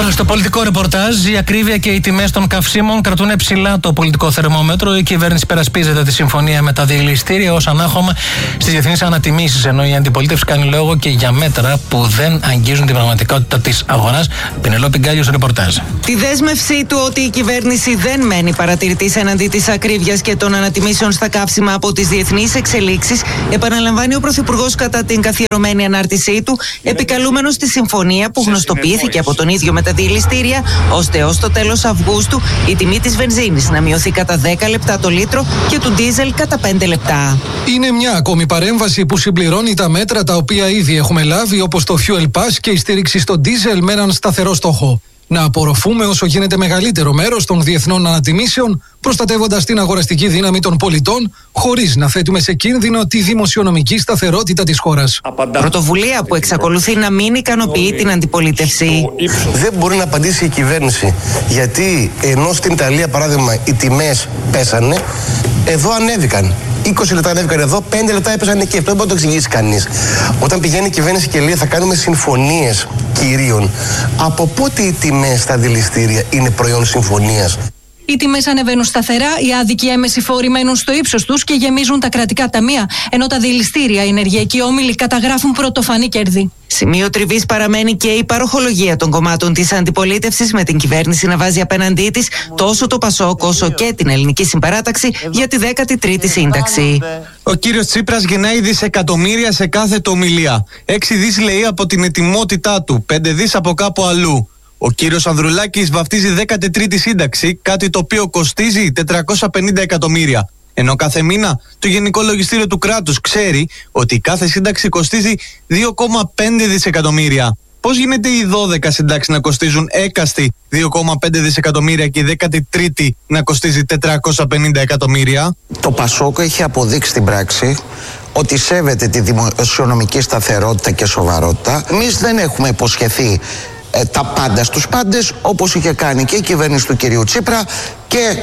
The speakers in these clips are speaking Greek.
Τώρα στο πολιτικό ρεπορτάζ, η ακρίβεια και οι τιμές των καυσίμων κρατούν ψηλά το πολιτικό θερμόμετρο. Η κυβέρνηση υπερασπίζεται τη συμφωνία με τα διελιστήρια ως ανάχωμα στις διεθνείς ανατιμήσεις, ενώ η αντιπολίτευση κάνει λόγο και για μέτρα που δεν αγγίζουν την πραγματικότητα της αγοράς. Πινελόπη Γκάλιο, ρεπορτάζ. Τη δέσμευσή του ότι η κυβέρνηση δεν μένει παρατηρητής εναντί της ακρίβειας και των ανατιμήσεων στα καύσιμα από τις διεθνείς εξελίξεις, επαναλαμβάνει ο Πρωθυπουργός κατά την καθιερωμένη ανάρτησή του, επικαλούμενος τη συμφωνία που γνωστοποιήθηκε από τον ίδιο με τα διελιστήρια, ώστε ως το τέλος Αυγούστου η τιμή της βενζίνης να μειωθεί κατά 10 λεπτά το λίτρο και του ντίζελ κατά 5 λεπτά. Είναι μια ακόμη παρέμβαση που συμπληρώνει τα μέτρα τα οποία ήδη έχουμε λάβει, όπως το Fuel Pass και η στήριξη στο ντίζελ με έναν σταθερό στόχο. Να απορροφούμε όσο γίνεται μεγαλύτερο μέρος των διεθνών ανατιμήσεων, προστατεύοντας την αγοραστική δύναμη των πολιτών, χωρίς να θέτουμε σε κίνδυνο τη δημοσιονομική σταθερότητα της χώρας. Πρωτοβουλία που εξακολουθεί να μην ικανοποιεί την αντιπολίτευση. Δεν μπορεί να απαντήσει η κυβέρνηση, γιατί ενώ στην Ιταλία, παράδειγμα, οι τιμές πέσανε, εδώ ανέβηκαν. 20 λεπτά ανέβηκαν εδώ, 5 λεπτά έπεσαν εκεί. Αυτό δεν μπορεί να το εξηγήσει κανείς. Όταν πηγαίνει η κυβέρνηση και λέει θα κάνουμε συμφωνίες κυρίων, από πότε οι τιμές στα δηληστήρια είναι προϊόν συμφωνίας? Οι τιμές ανεβαίνουν σταθερά, οι άδικοι έμεσοι φόροι μένουν στο ύψος τους και γεμίζουν τα κρατικά ταμεία, ενώ τα δηληστήρια, οι ενεργειακοί όμιλοι καταγράφουν πρωτοφανή κέρδη. Σημείο τριβής παραμένει και η παροχολογία των κομμάτων της αντιπολίτευσης, με την κυβέρνηση να βάζει απέναντί της τόσο το ΠΑΣΟΚ όσο και την Ελληνική Συμπαράταξη για τη 13η σύνταξη. Ο κύριος Τσίπρας γεννάει δισεκατομμύρια σε κάθε του ομιλία. 6 δις λέει από την ετοιμότητά του, 5 δις από κάπου αλλού. Ο κύριος Ανδρουλάκης βαφτίζει 13η σύνταξη, κάτι το οποίο κοστίζει 450 εκατομμύρια. Ενώ κάθε μήνα το Γενικό Λογιστήριο του κράτους ξέρει ότι κάθε σύνταξη κοστίζει 2,5 δισεκατομμύρια. Πώς γίνεται οι 12 συντάξεις να κοστίζουν έκαστη 2,5 δισεκατομμύρια και η 13η να κοστίζει 450 εκατομμύρια? Το ΠΑΣΟΚ έχει αποδείξει στην πράξη ότι σέβεται τη δημοσιονομική σταθερότητα και σοβαρότητα. Εμείς δεν έχουμε υποσχεθεί τα πάντα στους πάντες, όπως είχε κάνει και η κυβέρνηση του κυρίου Τσίπρα και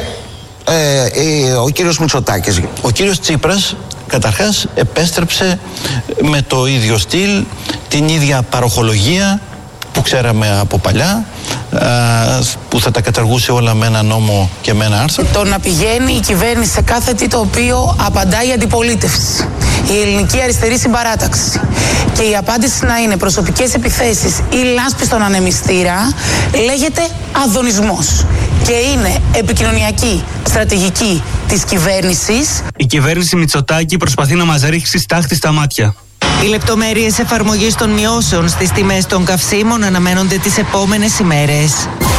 ο κύριος Μητσοτάκης. Ο κύριος Τσίπρας καταρχάς επέστρεψε με το ίδιο στυλ, την ίδια παροχολογία που ξέραμε από παλιά, που θα τα καταργούσε όλα με ένα νόμο και με ένα άρθρο. Το να πηγαίνει η κυβέρνηση σε κάθε τι το οποίο απαντάει η αντιπολίτευση, η Ελληνική Αριστερή Συμπαράταξη, και η απάντηση να είναι προσωπικές επιθέσεις ή λάσπη στον ανεμιστήρα, λέγεται αδωνισμός και είναι επικοινωνιακή στρατηγική της κυβέρνησης. Η κυβέρνηση Μητσοτάκη προσπαθεί να μας ρίξει στάχτη στα μάτια. Οι λεπτομέρειες εφαρμογής των μειώσεων στις τιμές των καυσίμων αναμένονται τις επόμενες ημέρες.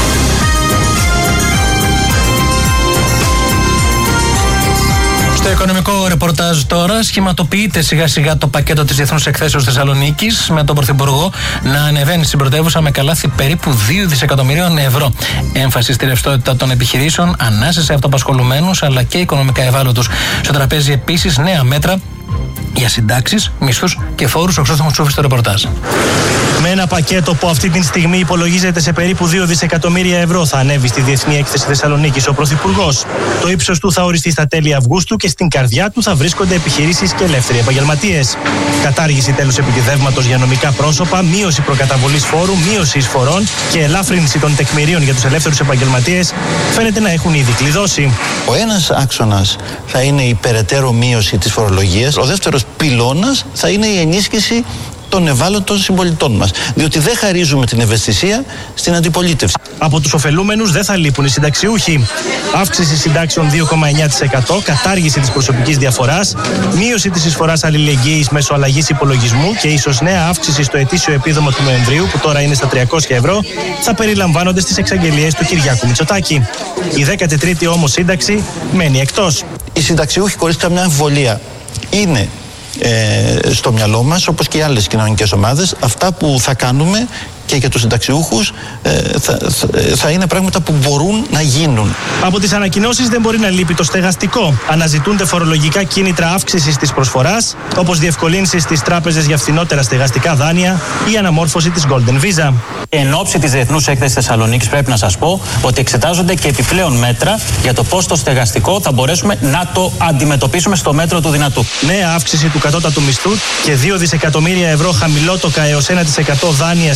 Στο οικονομικό ρεπορτάζ τώρα, σχηματοποιείται σιγά σιγά το πακέτο της Διεθνούς Εκθέσεως Θεσσαλονίκης, με τον Πρωθυπουργό να ανεβαίνει στην πρωτεύουσα με καλάθι περίπου 2 δισεκατομμυρίων ευρώ. Έμφαση στη ρευστότητα των επιχειρήσεων, ανάσες σε αυτοαπασχολουμένους αλλά και οικονομικά ευάλωτους. Στο τραπέζι επίσης νέα μέτρα για συντάξεις, μισθούς και φόρους. Ο Χρήστος Μουτσούφης στο ρεπορτάζ. Με ένα πακέτο που αυτή τη στιγμή υπολογίζεται σε περίπου 2 δισεκατομμύρια ευρώ θα ανέβει στη Διεθνή Έκθεση Θεσσαλονίκης ο Πρωθυπουργός. Το ύψος του θα οριστεί στα τέλη Αυγούστου και στην καρδιά του θα βρίσκονται επιχειρήσεις και ελεύθεροι επαγγελματίες. Κατάργηση τέλους επιτιδεύματος για νομικά πρόσωπα, μείωση προκαταβολής φόρου, μείωση εισφορών και ελάφρυνση των τεκμηρίων για τους ελεύθερους επαγγελματίες φαίνεται να έχουν ήδη κλειδώσει. Ο ένας άξονας θα είναι η περαιτέρω μείωση της φορολογίας. Ο δεύτερος πυλώνας θα είναι η ενίσχυση των ευάλωτων συμπολιτών μας. Διότι δεν χαρίζουμε την ευαισθησία στην αντιπολίτευση. Από τους ωφελούμενους δεν θα λείπουν οι συνταξιούχοι. Αύξηση συντάξεων 2,9%, κατάργηση της προσωπικής διαφοράς, μείωση της εισφοράς αλληλεγγύης μέσω αλλαγής υπολογισμού και ίσως νέα αύξηση στο ετήσιο επίδομα του Νοεμβρίου, που τώρα είναι στα 300 ευρώ, θα περιλαμβάνονται στις εξαγγελίες του Κυριάκου Μητσοτάκη. Η 13η όμως σύνταξη μένει εκτός. Οι συνταξιούχοι, χωρίς καμιά αμφιβολία, είναι στο μυαλό μας, όπως και οι άλλες κοινωνικές ομάδες. Αυτά που θα κάνουμε και για τους συνταξιούχους θα είναι πράγματα που μπορούν να γίνουν. Από τις ανακοινώσεις δεν μπορεί να λείπει το στεγαστικό. Αναζητούνται φορολογικά κίνητρα αύξησης της προσφοράς, όπως διευκολύνσεις στις τράπεζες για φθηνότερα στεγαστικά δάνεια ή αναμόρφωση της Golden Visa. Εν ώψη της Διεθνούς Έκθεσης Θεσσαλονίκης πρέπει να σας πω ότι εξετάζονται και επιπλέον μέτρα για το πώς το στεγαστικό θα μπορέσουμε να το αντιμετωπίσουμε στο μέτρο του δυνατού. Νέα αύξηση του κατώτατου μισθού και 2 δισεκατομμύρια ευρώ χαμηλότοκα έως 1% δάνεια σε μικρομεσαίες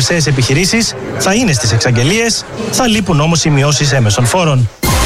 μικρομεσαίες επιχειρήσεις θα είναι στις εξαγγελίες, θα λείπουν όμως οι μειώσεις έμεσων φόρων.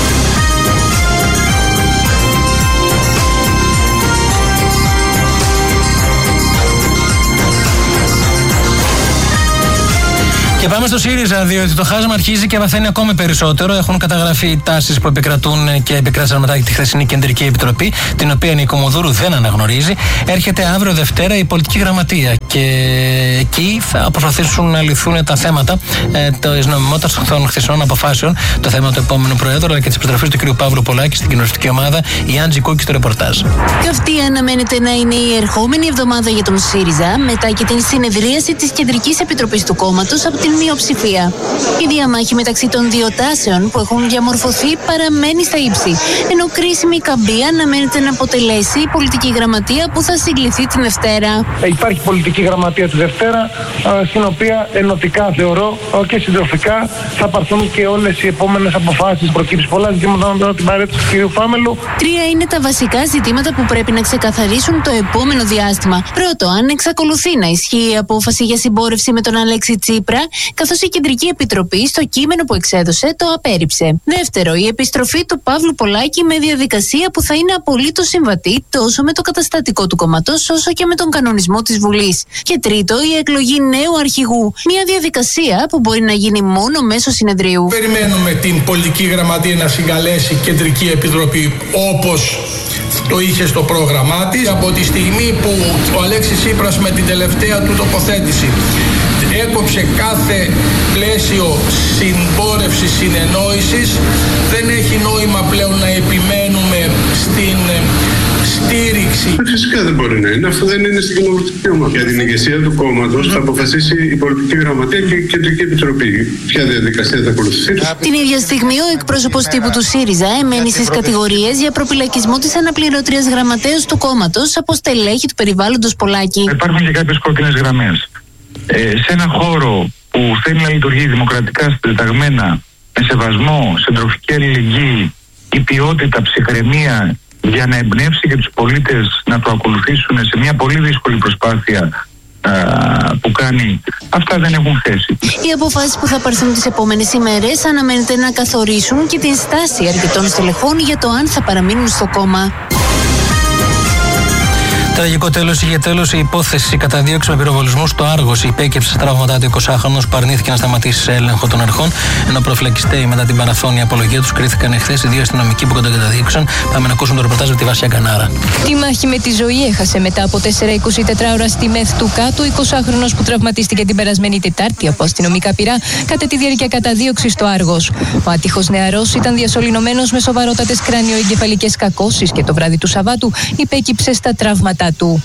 Και πάμε στο ΣΥΡΙΖΑ, διότι το χάσμα αρχίζει και βαθαίνει ακόμη περισσότερο. Έχουν καταγραφεί τάσεις που επικρατούν και επικράτησαν μετά τη χθεσινή Κεντρική Επιτροπή, την οποία η Νικομοδούρου δεν αναγνωρίζει. Έρχεται αύριο Δευτέρα η Πολιτική Γραμματεία και εκεί θα προσπαθήσουν να λυθούν τα θέματα της νομιμότητας των χθεσινών αποφάσεων, το θέμα του επόμενου Προέδρου, αλλά και της επιστροφής του κ. Παύλου Πολάκη στην κοινωνιστική ομάδα, η Άντζη Κούκη στο ρεπορτάζ. Και αυτή αναμένεται να είναι η ερχόμενη εβδομάδα για τον ΣΥΡΙΖΑ, μετά και την συνεδρίαση της Κεντρικής Επιτροπής του κόμματος από την μειοψηφία. Η διαμάχη μεταξύ των δύο τάσεων που έχουν διαμορφωθεί παραμένει στα ύψη, ενώ κρίσιμη καμπή αναμένεται να αποτελέσει η πολιτική γραμματεία που θα συγκληθεί την Δευτέρα. Υπάρχει πολιτική γραμματεία τη Δευτέρα, στην οποία ενωτικά θεωρώ και συντροφικά θα πάρθουν και όλες οι επόμενες αποφάσεις. Προκύψει πολλά ζητήματα με την παρέτηση του κ. Φάμελου. Τρία είναι τα βασικά ζητήματα που πρέπει να ξεκαθαρίσουν το επόμενο διάστημα. Πρώτο, αν εξακολουθεί να ισχύει η απόφαση για συμπόρευση με τον Αλέξη Τσίπρα, καθώς η Κεντρική Επιτροπή στο κείμενο που εξέδωσε το απέρριψε. Δεύτερο, η επιστροφή του Παύλου Πολάκη με διαδικασία που θα είναι απολύτως συμβατή τόσο με το καταστατικό του κόμματος όσο και με τον κανονισμό της Βουλής. Και τρίτο, η εκλογή νέου αρχηγού. Μια διαδικασία που μπορεί να γίνει μόνο μέσω συνεδρίου. Περιμένουμε την Πολιτική Γραμματεία να συγκαλέσει Κεντρική Επιτροπή όπως το είχε στο πρόγραμμά της. Από τη στιγμή που ο Αλέξης Τσίπρας με την τελευταία του τοποθέτηση έκοψε κάθε πλαίσιο συμπόρευσης, συνεννόησης, δεν έχει νόημα πλέον να επιμένουμε στην στήριξη. Φυσικά δεν μπορεί να είναι. Αυτό δεν είναι στην κοινοβουλευτική ομάδα. Για την ηγεσία του κόμματος θα αποφασίσει η Πολιτική Γραμματεία και η Κεντρική Επιτροπή. Ποια διαδικασία θα ακολουθήσει. Την ίδια στιγμή, ο εκπρόσωπος τύπου του ΣΥΡΙΖΑ εμένει στις κατηγορίες για προπυλακισμό της αναπληρωτρίας γραμματέως του κόμματος από στελέχη του περιβάλλοντος Πολάκη. Υπάρχουν και κάποιες κόκκινες γραμμές. Σε ένα χώρο που θέλει να λειτουργεί δημοκρατικά, συντεταγμένα, με σεβασμό, συντροφική αλληλεγγύη, η ποιότητα, ψυχραιμία, για να εμπνεύσει και τους πολίτες να το ακολουθήσουν σε μια πολύ δύσκολη προσπάθεια που κάνει, αυτά δεν έχουν θέση. Οι αποφάσεις που θα πάρθουν τις επόμενες ημέρες αναμένεται να καθορίσουν και την στάση αρκετών στελεχών για το αν θα παραμείνουν στο κόμμα. Τραγικό τέλος είχε τέλος η υπόθεση καταδίωξη με πυροβολισμού στο Άργος. Υπέκυψε στα τραύματά του 20χρονος που αρνήθηκε να σταματήσει σε έλεγχο των αρχών, ενώ προφυλακιστέοι μετά την παραθώνια απολογία τους κρίθηκαν εχθές οι δύο αστυνομικοί που τον καταδίωξαν. Πάμε να ακούσουμε το ρεπορτάζ από τη Βάσια Κανάρα. Τη μάχη με τη ζωή έχασε μετά από 4-24 ώρα στη ΜΕΘ του Κάτου 20χρονος που τραυματίστηκε την περασμένη Τετάρτη από αστυνομικά πυρά κατά τη διάρκεια καταδίωξη στο Άργος. Ο άτυχος νεαρός ήταν διασωληνωμένος με σοβαρότατες κρανιοεγκεφαλικές κακώσεις και το βράδυ του Σαββάτου υπέκυψε στα τραύματα του.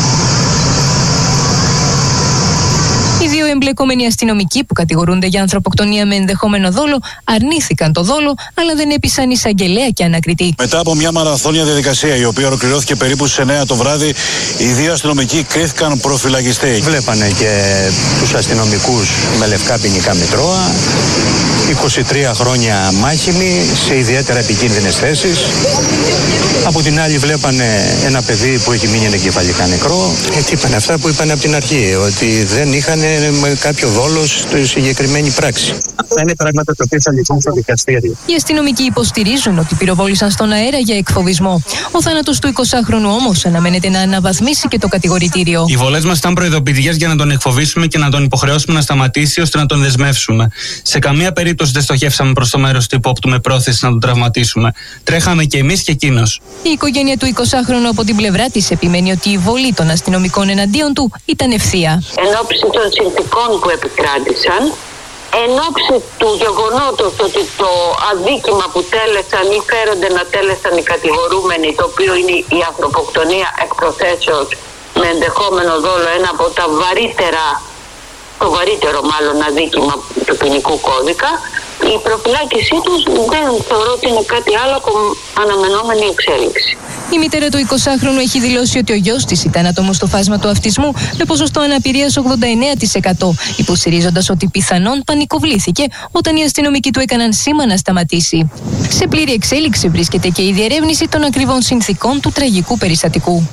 Οι δύο εμπλεκόμενοι αστυνομικοί που κατηγορούνται για ανθρωποκτονία με ενδεχόμενο δόλο αρνήθηκαν το δόλο, αλλά δεν έπεισαν εισαγγελέα και ανακριτή. Μετά από μια μαραθώνια διαδικασία, η οποία ολοκληρώθηκε περίπου στις 9 το βράδυ, οι δύο αστυνομικοί κρίθηκαν προφυλακιστέοι. Βλέπανε και τους αστυνομικούς με λευκά ποινικά μητρώα, 23 χρόνια μάχημοι σε ιδιαίτερα επικίνδυνες θέσεις. Από την άλλη βλέπανε ένα παιδί που έχει μείνει εγκεφαλικά νεκρό. Τι είπανε αυτά που είπανε από την αρχή, ότι δεν είχαν κάποιο δόλο στη συγκεκριμένη πράξη. Αυτά είναι πράγματα τα οποία θα λυθούν στο δικαστήριο. Οι αστυνομικοί υποστηρίζουν ότι πυροβόλησαν στον αέρα για εκφοβισμό. Ο θάνατος του 20χρονου όμως αναμένεται να αναβαθμίσει και το κατηγορητήριο. Οι βολές μας ήταν προειδοποιητικές για να τον εκφοβήσουμε και να τον υποχρεώσουμε να σταματήσει ώστε να τον δεσμεύσουμε. Σε καμία περίπτωση δεν στοχεύσαμε προς το μέρος του υπόπτου με πρόθεση να τον τραυματίσουμε. Τρέχαμε και εμείς και εκείνος. Η οικογένεια του 20χρονου από την πλευρά της επιμένει ότι η βολή των αστυνομικών εναντίον του ήταν ευθεία. Εν ώψη των συνθηκών που επικράτησαν, εν ώψη του γεγονότος ότι το αδίκημα που τέλεσαν ή φέρονται να τέλεσαν οι κατηγορούμενοι, το οποίο είναι η ανθρωποκτονία εκ προθέσεως με ενδεχόμενο δόλο, ένα από τα βαρύτερα, το βαρύτερο μάλλον αδίκημα του ποινικού κώδικα, η προφυλάκησή τους δεν θεωρώ ότι είναι κάτι άλλο από αναμενόμενη εξέλιξη. Η μητέρα του 20χρονου έχει δηλώσει ότι ο γιος της ήταν άτομο στο φάσμα του αυτισμού με ποσοστό αναπηρίας 89%, υποστηρίζοντας ότι πιθανόν πανικοβλήθηκε όταν οι αστυνομικοί του έκαναν σήμα να σταματήσει. Σε πλήρη εξέλιξη βρίσκεται και η διερεύνηση των ακριβών συνθηκών του τραγικού περιστατικού.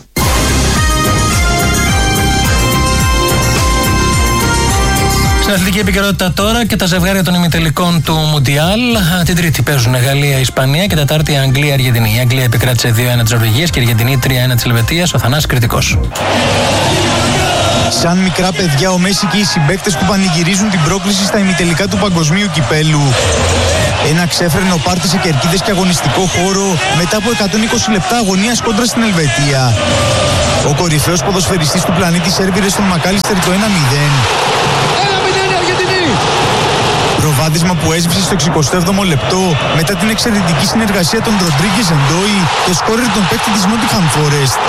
Στην αθλητική επικαιρότητα τώρα και τα ζευγάρια των ημιτελικών του Μουντιάλ. Την Τρίτη παίζουν Γαλλία-Ισπανία και Τετάρτη Αγγλία-Αργεντινή. Η Αγγλία επικράτησε 2-1 της Νορβηγίας και η Αργεντινή 3-1 της Ελβετίας. Ο Θανάσης κριτικός. Σαν μικρά παιδιά, ο Μέση και οι συμπαίκτες του πανηγυρίζουν την πρόκληση στα ημιτελικά του Παγκοσμίου Κυπέλου. Ένα ξέφρενο πάρτι σε κερκίδες και αγωνιστικό χώρο μετά από 120 λεπτά αγωνίας κόντρα στην Ελβετία. Ο κορυφαίος ποδοσφαιριστής του πλανήτη σέρβιρε στον Μακάλιστερ το 1-0. 1-0 η Αργεντινή! Προβάδισμα που έσβησε στο 67ο λεπτό μετά την εξαιρετική συνεργασία των Ροντρίγκες Εντόι και σκόρερ τον παίκτη της Νότιχαμ Φόρεστ.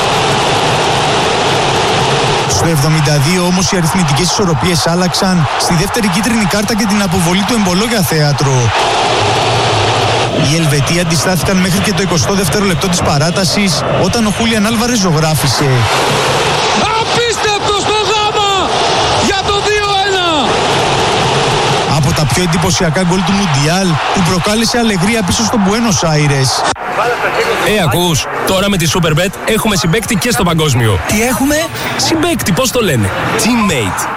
Στο 72 όμως οι αριθμητικές ισορροπίες άλλαξαν στη δεύτερη κίτρινη κάρτα και την αποβολή του Εμπολό για θέατρο. Οι Ελβετοί αντιστάθηκαν μέχρι και το 22ο λεπτό της παράτασης όταν ο Χούλιαν Άλβαρες ζωγράφισε. Απίστευτο στο γάμα για το 2-1! Από τα πιο εντυπωσιακά γκολ του Μουντιάλ που προκάλεσε αλεγρία πίσω στο Μπουένος Άιρες. Ακούς, τώρα με τη Superbet έχουμε συμπαίκτη και στο παγκόσμιο. Τι έχουμε? Συμπαίκτη, πώς το λένε? Teammate.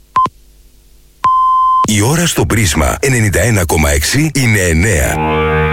Η ώρα στο πρίσμα 91,6 είναι 9.